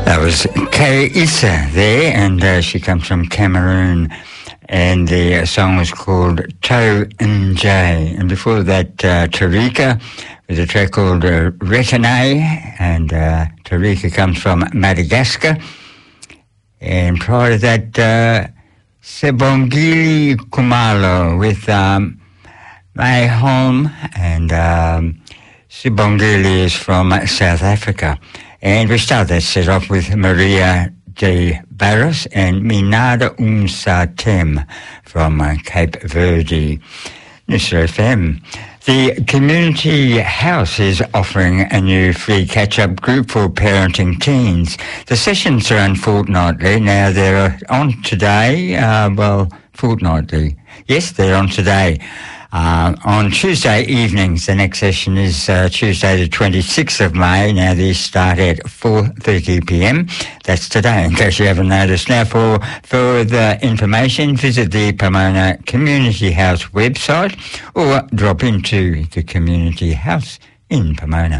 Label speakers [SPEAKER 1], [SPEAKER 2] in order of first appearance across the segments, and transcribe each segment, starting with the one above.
[SPEAKER 1] That was Kay Issa there, and she comes from Cameroon, and the song was called Toe and J. And before that, Tarika with a track called Retinay, and Tarika comes from Madagascar. And prior to that, Sebongile Kumalo with My Home, and Sebongile is from South Africa. And we start that set off with Maria de Barros and Minada Tem from Cape Verde. Noosa FM. The Community House is offering a new free catch-up group for parenting teens. The sessions run fortnightly. Now, they're on today, fortnightly. Yes, they're on today. On Tuesday evenings, the next session is Tuesday the 26th of May. Now, these start at 4:30 p.m. That's today, in case you haven't noticed. Now, for further information, visit the Pomona Community House website or drop into the Community House in Pomona.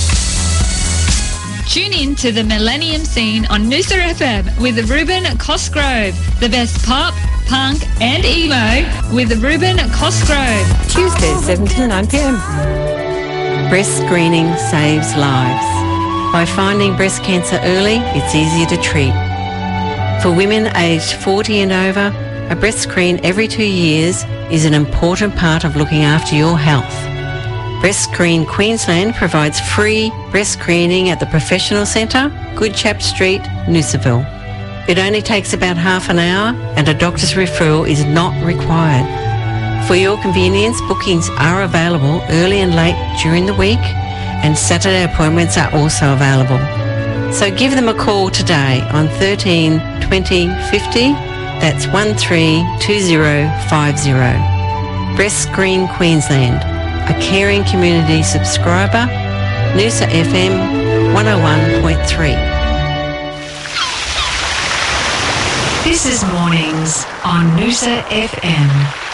[SPEAKER 2] Tune in to the Millennium Scene on Noosa FM with Ruben Cosgrove. The best pop, punk and emo with Ruben Cosgrove.
[SPEAKER 3] Tuesdays 7 to 9 p.m. Breast screening saves lives. By finding breast cancer early, it's easier to treat. For women aged 40 and over, a breast screen every 2 years is an important part of looking after your health. Breast Screen Queensland provides free breast screening at the Professional Centre, Good Chap Street, Noosaville. It only takes about half an hour and a doctor's referral is not required. For your convenience, bookings are available early and late during the week, and Saturday appointments are also available. So give them a call today on 13 20 50. That's 132050. Breast Screen Queensland, a caring community subscriber, Noosa FM 101.3.
[SPEAKER 4] This is Mornings on Noosa FM.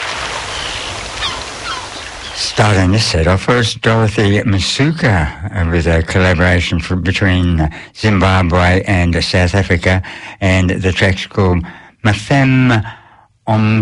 [SPEAKER 1] Starting this set off was Dorothy Masuka with a collaboration between Zimbabwe and South Africa, and the track's called Mafem Om